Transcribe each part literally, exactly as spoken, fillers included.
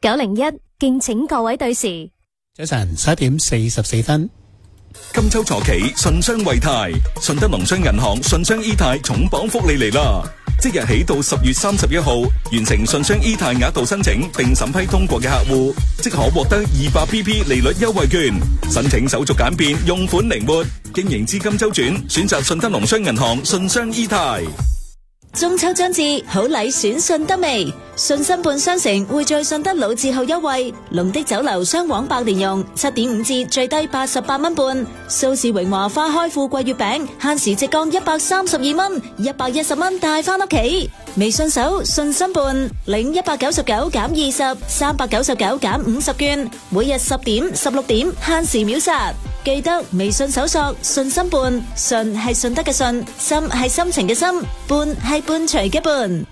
九零一，敬請各位對時。 早晨十一點四十四分。 今秋坐企順商惠泰，順德農商銀行順商 E 貸重磅福利嚟啦！即日起到十月三十一號，完成順商 E 貸額度申請並審批通過嘅客戶，即可獲得二百 B P 利率優惠券。申請手續簡便，用款靈活，經營資金周轉，選擇順德農商銀行順商 E 貸。 中秋將至，好禮選順德味。順心半商城匯聚順德老字號優惠，龍的酒樓雙黃百年蓉七點五折，最低八十八蚊半。蘇氏榮華花開富貴月餅限時直降一百三十二蚊，一百一十蚊帶翻屋企。微信搜順心半，領一百九十九減二十，三百九十九減五十券，每日十點、十六點限時秒殺。記得微信搜索順心半，順係順德嘅順，心係心情嘅心，半係伴隨嘅伴。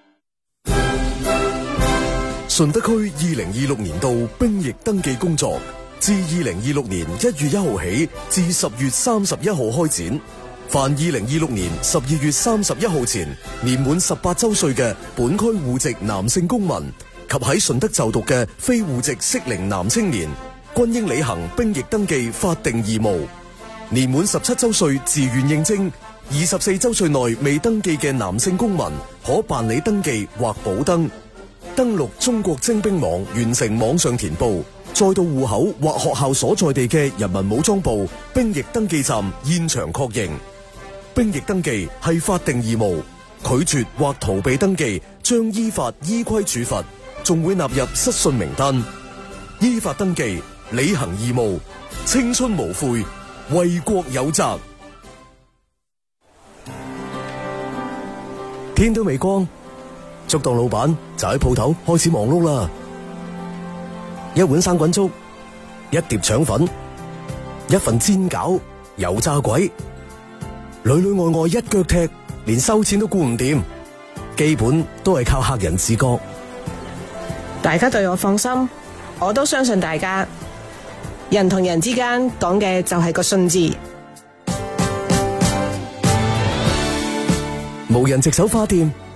順德區二零二六年度兵役登記工作自二零二六年一月一號起至十月三十一號開展。凡二零二六年十二月三十一號前年滿十八周歲嘅本區戶籍男性公民及喺順德就讀嘅非戶籍適齡男青年，均應履行兵役登記法定義務。年滿十七周歲自願應徵，二十四周歲內未登記嘅男性公民可辦理登記或補登。登錄中國徵兵網，完成網上填報，再到戶口或學校所在地嘅人民武裝部兵役登記站現場確認。兵役登記係法定義務，拒絕或逃避登記將依法依規處罰，仲會納入失信名單。依法登記，履行義務，青春無悔，為國有責。天都未光，粥檔老闆就喺鋪頭開始忙碌啦。一碗生滾粥，一碟腸粉，一份煎餃，油炸鬼，裏裏外外一腳踢，連收錢都顧唔掂，基本都係靠客人自覺。 大家對我放心，我都相信大家。人同人之間講嘅就係個信字。 無人值守花店，